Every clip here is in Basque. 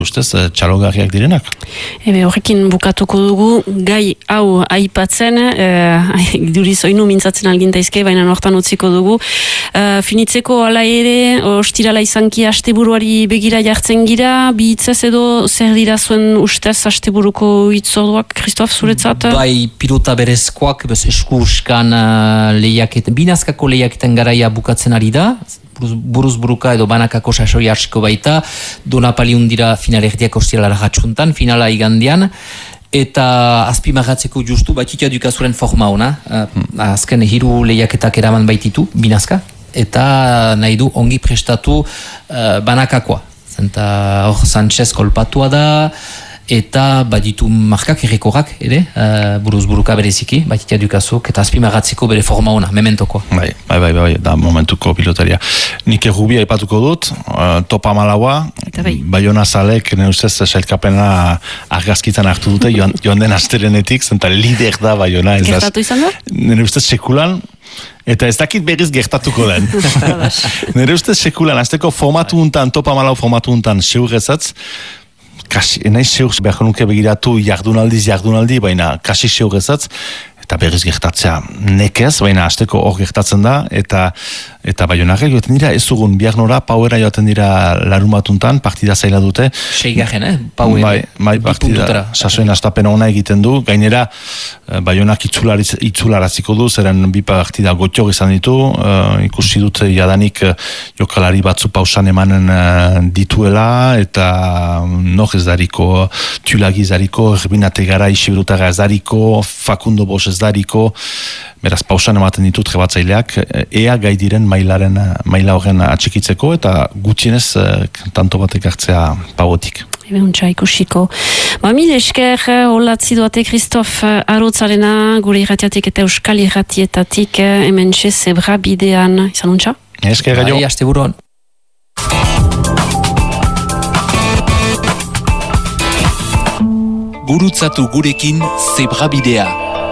ustez txalogarriak direnak. Horrekin bukatuko dugu, gai hau aipatzen, duriz oinu mintzatzen algintaizke, baina hortan utziko dugu. Finitzeko ala ere, ostirala izanki asteburuari begira jartzen gira, bi hitzez edo zer dira zuen ustez asteburuko hitzorduak, Kristof, zuretzat? Bai, pilota berezkoak, esku-uskan binazkako lehiaketen garaia bukatzen ari da, buruz-buruka edo banakako sasoi asko baita, Donapali undira finalerdiak ostirala ratxuntan, finala igandian, eta azpimagatzeko justu batxitia dukazuren forma ona, azken hiru lehiaketak eraman baititu, binazka, eta nahi du ongi prestatu banakakoa. Zenta hor Sanchez kolpatua da, eta baditu markak errekorrak ere, buruz-buruka bereziki, batitia dukazuk, eta azpimagatzeko bere forma ona, mementokoa. Bai, da momentuko pilotaria. Nik errubia ipatuko dut, topa malaua, Baiona zalek, nire ustez, sailkapena argazkitan hartu dute, joan den asterenetik, zenta lider da Baiona. Gertatu izan da? Nire ustez sekulan, eta ez dakit berriz gertatuko den. Nire ustez sekulan, azteko formatu untan, topa malau formatu untan, seurrezatz, nahi seur behar nuke begiratu jardunaldi, baina kasi seurrezatz, eta berriz gertatzea nekez, baina hasteko hor gertatzen da, eta Baionarrek joaten dira ez dugun, bihar nora, pauera joaten dira larun batuntan, partida zaila dute. Seigarren, pauera. Bai, partida, sasoen astapen ona egiten du, gainera, Baionak itzularaziko du, zeren bi partida gotxok izan ditu, ikusi dut jadanik jokalari batzu pausan emanen dituela, eta nor ez dariko, Tulagi ez dariko, Erbinate gara Isibirutaga ez dariko, Facundo Bosch ez dariko, beraz pausan ematen ditut trebatzaileak, ea gai diren maila horren atxikitzeko, eta gutxienez tanto batek hartzea pauotik. Untsa ikusiko. Mil esker, holatzi duate Kristof Arotzarena, gure irratiatik eta Euskal irratietatik, hemen zebra bidean, izan untsa? Esker, gaio. Bai, aste buruan. Gurutzatu gurekin zebra bidea.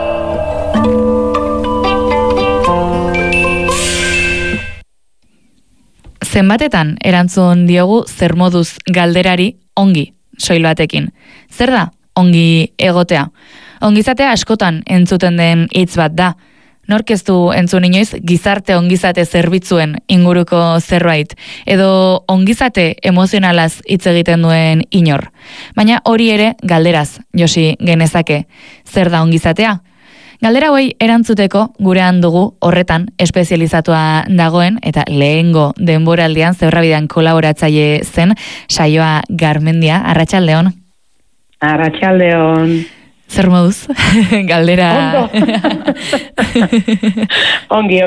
Zenbatetan erantzun diogu zer moduz galderari ongi, soil batekin. Zer da ongi egotea? Ongizatea askotan entzuten den hitz bat da. Nork ez du entzun inoiz gizarte ongizate zerbitzuen inguruko zerbait, edo ongizate emozionalaz hitz egiten duen inor. Baina hori ere galderaz, Josi, genezake. Zer da ongizatea? Galdera hoi erantzuteko gurean dugu horretan espezializatua dagoen eta lehengo denboraldian zebrabidean kolaboratzaile zen Saioa Garmendia. Arratsaldeon. Arratsaldeon. Zer moduz? Galdera. Ongi.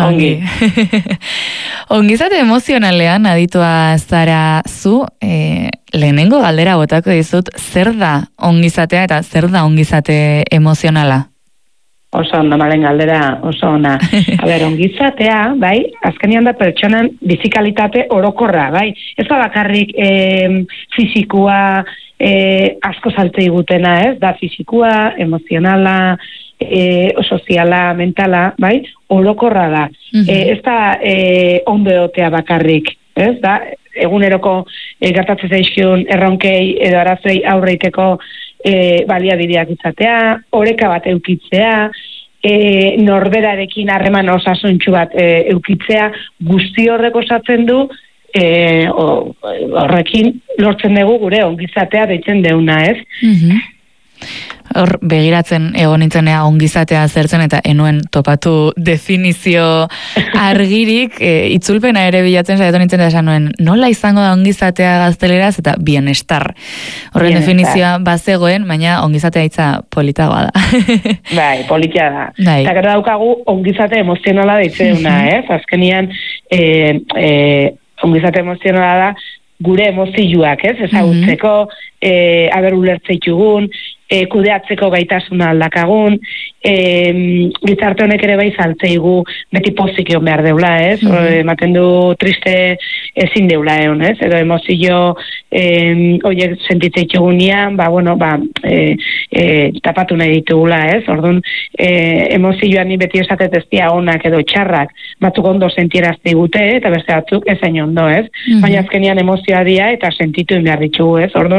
Ongizate emozionalean aditua zara zu, lehenengo galdera botako dizut, zer da ongizatea eta zer da ongizate emozionala? Oso ondo, malen galdera, oso ona. Ongizatea, bai, azkenean da pertsonan bizikalitate orokorra, bai. Ez da bakarrik fizikua asko salte igutena, ez? Da fizikua, emozionala, soziala, mentala, bai, orokorra da. Ez da ondo egotea bakarrik, ez? Da, eguneroko gertatzen zaizkion erronkei edo arazoi aurreiteko baliabideak izatea, oreka bat eukitzea, norberarekin harreman osasuntsu bat eukitzea, guzti horrek osatzen du, horrekin lortzen dugu gure ongizatea deitzen deuna, ez? Hor, begiratzen egon nintzenea ongizatea zertzen eta enuen topatu definizio argirik, itzulpena ere bilatzen saiatu nintzen da esan nuen, nola izango da ongizatea gazteleraz eta bienestar. Horren definizioa bazegoen, baina ongizatea hitza politagoa da. Bai, politia da. Eta gero daukagu ongizate emozionala deitzena, ez? Azkenian, ongizate emozionala da gure emozioak, ez? Ezagutzeko, ulertzeitugun, kudeatzeko gaitasuna aldakagun, gizarte honek ere bai saltzeigu beti pozik egon behar deula, ez? Ematen du triste ezin deula egon, ez? Edo emozio horiek sentitzeitzegunian, tapatu nahi ditugula, ez? Orduan, emozioan ni beti esatet ez dia onak edo txarrak, batzuk ondo sentierazte gute, eta beste batzuk ezain ondo, ez? Baina azkenian emozioa dia eta sentitu behar ditugu, ez? Orduan,